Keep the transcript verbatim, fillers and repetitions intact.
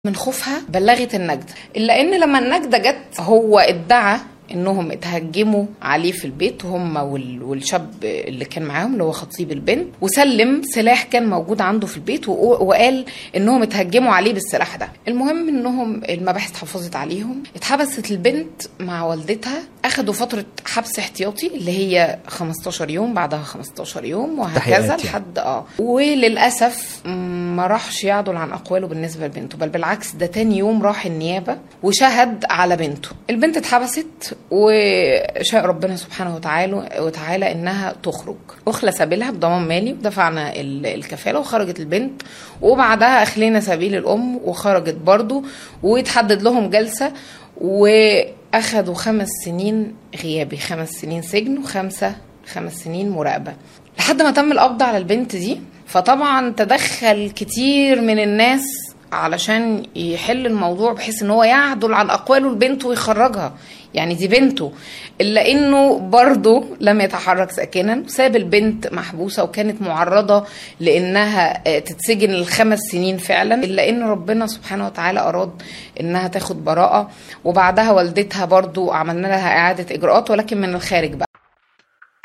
من خوفها بلغت النجدة، إلا إن لما النجدة جت هو ادعى انهم اتهجموا عليه في البيت هم والشاب اللي كان معاهم اللي هو خطيب البنت، وسلم سلاح كان موجود عنده في البيت وقال انهم اتهجموا عليه بالسلاح ده. المهم انهم المباحث حافظت عليهم، اتحبست البنت مع والدتها، اخدوا فترة حبس احتياطي اللي هي خمستاشر يوم، بعدها خمستاشر يوم وهكذا لحد اه وللاسف ما راحش يعدل عن اقواله بالنسبة لبنته، بل بالعكس ده تاني يوم راح النيابة وشهد على بنته. البنت اتحبست وشاء ربنا سبحانه وتعالى وتعالى انها تخرج، اخلى سبيلها بضمان مالي ودفعنا الكفاله وخرجت البنت، وبعدها اخلينا سبيل الام وخرجت برضو، ويتحدد لهم جلسه واخدوا خمس سنين غيابي، خمس سنين سجن وخمسه خمس سنين مراقبه لحد ما تم القبض على البنت دي. فطبعا تدخل كتير من الناس علشان يحل الموضوع بحيث ان هو يعدل عن اقواله البنت ويخرجها، يعني دي بنته، الا انه برضو لم يتحرك ساكنا، ساب البنت محبوسه وكانت معرضه لانها تتسجن الخمس سنين فعلا، الا ان ربنا سبحانه وتعالى اراد انها تاخد براءه، وبعدها والدتها برضو عملنا لها اعاده اجراءات ولكن من الخارج بقى.